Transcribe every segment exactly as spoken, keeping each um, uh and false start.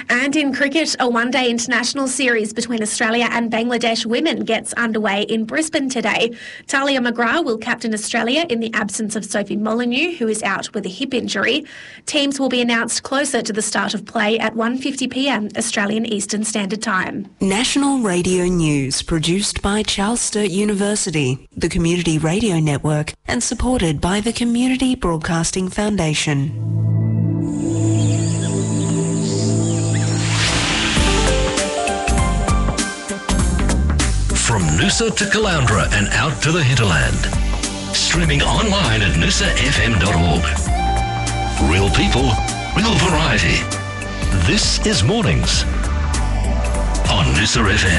And in cricket, a one-day international series between Australia and Bangladesh women gets underway in Brisbane today. Talia McGrath will captain Australia in the absence of Sophie Molyneux, who is out with a hip injury. Teams will be announced closer to the start of play at one fifty p m Australian Eastern Standard Time. National Radio News, produced by Charles Sturt University, the Community Radio Network, and supported by the Community Broadcasting Foundation. From Noosa to Caloundra and out to the hinterland. Streaming online at noosa f m dot org. Real people, real variety. This is Mornings on Noosa F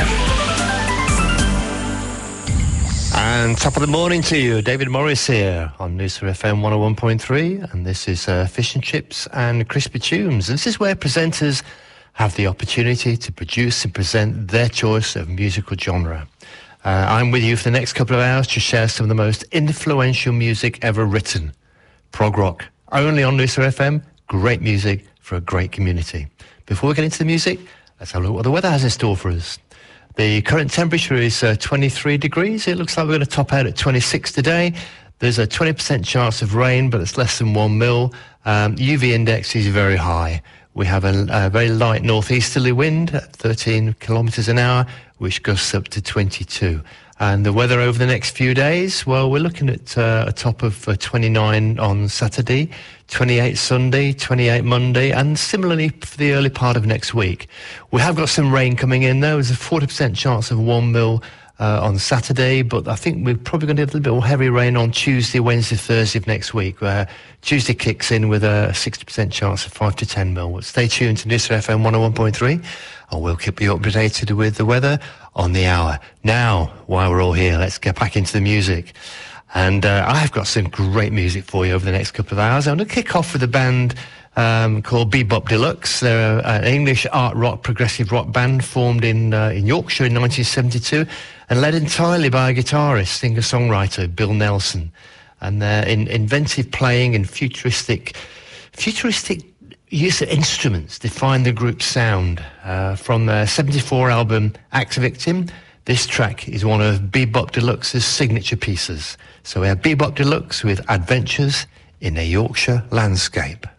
M. And top of the morning to you, David Morris here on Noosa F M one oh one point three, and this is uh, Fish and Chips and Crispy Tunes. And this is where presenters have the opportunity to produce and present their choice of musical genre. Uh, I'm with you for the next couple of hours to share some of the most influential music ever written. Prog rock, only on Noosa F M, great music for a great community. Before we get into the music, let's have a look at what the weather has in store for us. The current temperature is uh, twenty-three degrees. It looks like we're going to top out at twenty-six today. There's a twenty percent chance of rain, but it's less than one mil. Um, U V index is very high. We have a, a very light northeasterly wind at thirteen kilometres an hour, which gusts up to twenty-two. And the weather over the next few days, well, we're looking at uh, a top of uh, twenty-nine on Saturday, twenty-eight Sunday, twenty-eight Monday, and similarly for the early part of next week. We have got some rain coming in, though. There's a forty percent chance of one mil uh, on Saturday, but I think we're probably going to have a little bit more heavy rain on Tuesday, Wednesday, Thursday of next week, where Tuesday kicks in with a sixty percent chance of five to ten mil. But stay tuned to Noosa F M one oh one point three, and we'll keep you updated with the weather on the hour. Now, while we're all here, let's get back into the music. And uh, I've got some great music for you over the next couple of hours. I'm going to kick off with a band um, called Bebop Deluxe. They're an English art rock, progressive rock band formed in, uh, in Yorkshire in nineteen seventy-two and led entirely by a guitarist, singer-songwriter, Bill Nelson. And their in, inventive playing and futuristic, futuristic use of instruments define the group's sound. Uh, from their seventy-four album Axe Victim, this track is one of Bebop Deluxe's signature pieces. So we have Bebop Deluxe with Adventures in a Yorkshire Landscape.